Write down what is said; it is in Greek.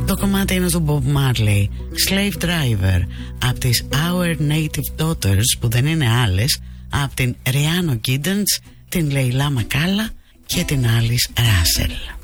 Το κομμάτι είναι του Bob Marley, Slave Driver, από τις Our Native Daughters, που δεν είναι άλλες, από την Rihanna Giddens, την Leila Makala και την Alice Russell.